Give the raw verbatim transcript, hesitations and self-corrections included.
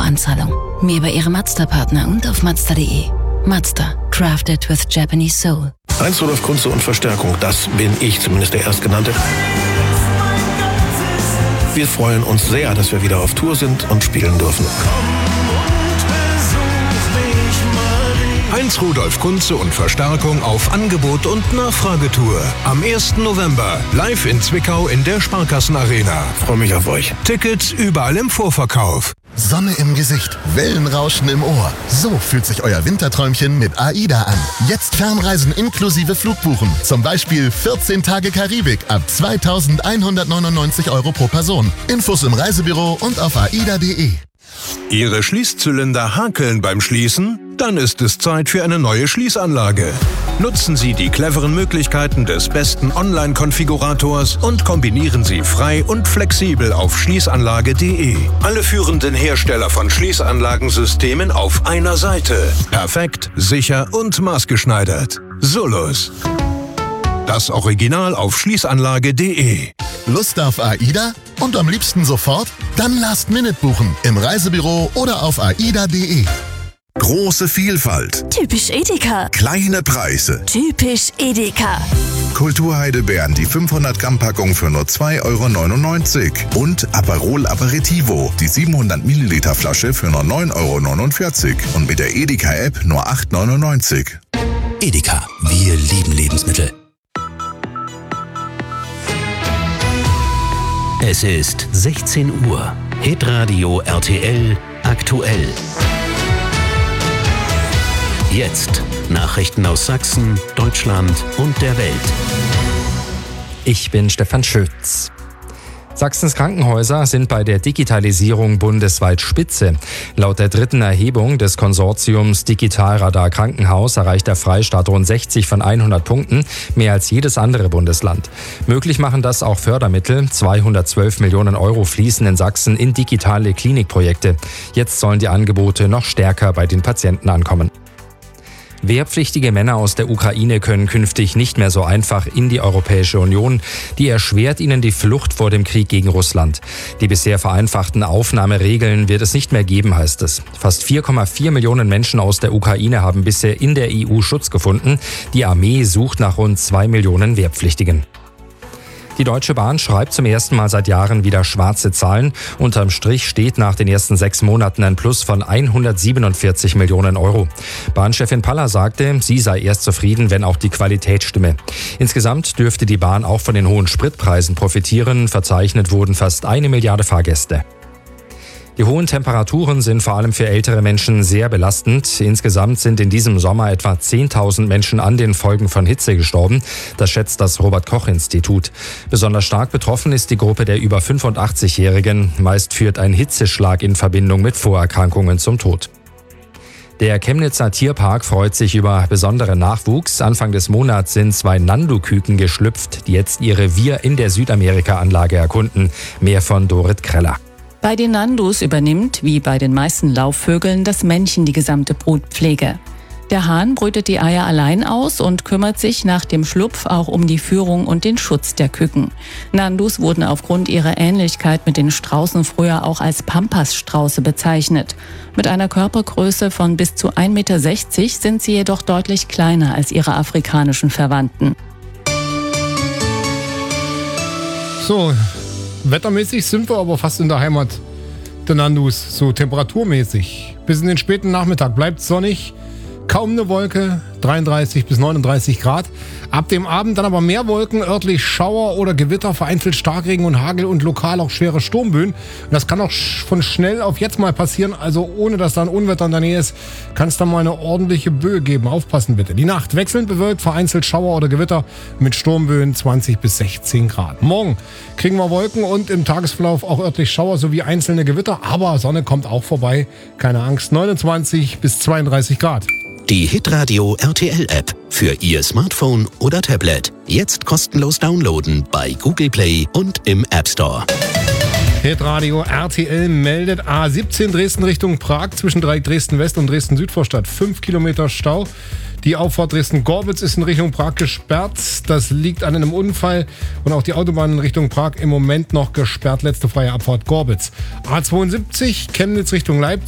Voranzahlung. Mehr bei Ihrem Mazda-Partner und auf Mazda punkt de. Mazda, crafted with Japanese soul. Heinz Rudolf Kunze und Verstärkung, das bin ich, zumindest der Erstgenannte. Wir freuen uns sehr, dass wir wieder auf Tour sind und spielen dürfen. Heinz Rudolf Kunze und Verstärkung auf Angebot und Nachfragetour. Am ersten November live in Zwickau in der Sparkassenarena. Freue mich auf euch. Tickets überall im Vorverkauf. Sonne im Gesicht, Wellenrauschen im Ohr. So fühlt sich euer Winterträumchen mit AIDA an. Jetzt Fernreisen inklusive Flugbuchen. Zum Beispiel vierzehn Tage Karibik ab zweitausendeinhundertneunundneunzig Euro pro Person. Infos im Reisebüro und auf aida punkt de. Ihre Schließzylinder hakeln beim Schließen? Dann ist es Zeit für eine neue Schließanlage. Nutzen Sie die cleveren Möglichkeiten des besten Online-Konfigurators und kombinieren Sie frei und flexibel auf schließanlage punkt de. Alle führenden Hersteller von Schließanlagensystemen auf einer Seite. Perfekt, sicher und maßgeschneidert. Solus. Das Original auf schließanlage punkt de. Lust auf AIDA? Und am liebsten sofort? Dann Last Minute buchen im Reisebüro oder auf aida punkt de. Große Vielfalt. Typisch Edeka. Kleine Preise. Typisch Edeka. Kulturheidelbeeren, die fünfhundert Gramm Packung für nur zwei Euro neunundneunzig. Und Aperol Aperitivo, die siebenhundert Milliliter Flasche für nur neun Euro neunundvierzig. Und mit der Edeka-App nur acht Euro neunundneunzig. Edeka, wir lieben Lebensmittel. Es ist sechzehn Uhr. Hitradio R T L aktuell. Jetzt Nachrichten aus Sachsen, Deutschland und der Welt. Ich bin Stefan Schütz. Sachsens Krankenhäuser sind bei der Digitalisierung bundesweit Spitze. Laut der dritten Erhebung des Konsortiums Digitalradar Krankenhaus erreicht der Freistaat rund sechzig von hundert Punkten, mehr als jedes andere Bundesland. Möglich machen das auch Fördermittel. zweihundertzwölf Millionen Euro fließen in Sachsen in digitale Klinikprojekte. Jetzt sollen die Angebote noch stärker bei den Patienten ankommen. Wehrpflichtige Männer aus der Ukraine können künftig nicht mehr so einfach in die Europäische Union. Die erschwert ihnen die Flucht vor dem Krieg gegen Russland. Die bisher vereinfachten Aufnahmeregeln wird es nicht mehr geben, heißt es. Fast vier Komma vier Millionen Menschen aus der Ukraine haben bisher in der E U Schutz gefunden. Die Armee sucht nach rund zwei Millionen Wehrpflichtigen. Die Deutsche Bahn schreibt zum ersten Mal seit Jahren wieder schwarze Zahlen. Unterm Strich steht nach den ersten sechs Monaten ein Plus von hundertsiebenundvierzig Millionen Euro. Bahnchefin Paller sagte, sie sei erst zufrieden, wenn auch die Qualität stimme. Insgesamt dürfte die Bahn auch von den hohen Spritpreisen profitieren. Verzeichnet wurden fast eine Milliarde Fahrgäste. Die hohen Temperaturen sind vor allem für ältere Menschen sehr belastend. Insgesamt sind in diesem Sommer etwa zehntausend Menschen an den Folgen von Hitze gestorben. Das schätzt das Robert-Koch-Institut. Besonders stark betroffen ist die Gruppe der über fünfundachtzigjährigen. Meist führt ein Hitzeschlag in Verbindung mit Vorerkrankungen zum Tod. Der Chemnitzer Tierpark freut sich über besonderen Nachwuchs. Anfang des Monats sind zwei Nandu-Küken geschlüpft, die jetzt ihr Revier in der Südamerika-Anlage erkunden. Mehr von Dorit Kreller. Bei den Nandus übernimmt, wie bei den meisten Laufvögeln, das Männchen die gesamte Brutpflege. Der Hahn brütet die Eier allein aus und kümmert sich nach dem Schlupf auch um die Führung und den Schutz der Küken. Nandus wurden aufgrund ihrer Ähnlichkeit mit den Straußen früher auch als Pampasstrauße bezeichnet. Mit einer Körpergröße von bis zu ein Meter sechzig sind sie jedoch deutlich kleiner als ihre afrikanischen Verwandten. So, wettermäßig sind wir aber fast in der Heimat der Nandus, so temperaturmäßig. Bis in den späten Nachmittag bleibt sonnig, kaum eine Wolke, dreiunddreißig bis neununddreißig Grad. Ab dem Abend dann aber mehr Wolken, örtlich Schauer oder Gewitter, vereinzelt Starkregen und Hagel und lokal auch schwere Sturmböen. Und das kann auch von schnell auf jetzt mal passieren, also ohne dass da ein Unwetter in der Nähe ist, kann es dann mal eine ordentliche Böe geben. Aufpassen bitte. Die Nacht wechselnd bewölkt, vereinzelt Schauer oder Gewitter mit Sturmböen zwanzig bis sechzehn Grad. Morgen kriegen wir Wolken und im Tagesverlauf auch örtlich Schauer sowie einzelne Gewitter, aber Sonne kommt auch vorbei. Keine Angst, neunundzwanzig bis zweiunddreißig Grad. Die Hitradio R T L-App für Ihr Smartphone oder Tablet. Jetzt kostenlos downloaden bei Google Play und im App Store. Hitradio R T L meldet A siebzehn Dresden Richtung Prag zwischen Dresden West und Dresden Südvorstadt. fünf Kilometer Stau. Die Auffahrt Dresden-Gorbitz ist in Richtung Prag gesperrt. Das liegt an einem Unfall. Und auch die Autobahn in Richtung Prag im Moment noch gesperrt. Letzte freie Abfahrt Gorbitz. A zweiundsiebzig Chemnitz Richtung Leipzig.